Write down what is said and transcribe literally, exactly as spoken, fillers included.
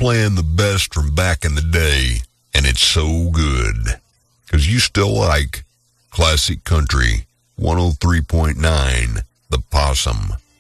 playing the best from back in the day, and it's so good. Because you still like classic country, one oh three point nine, The Possum.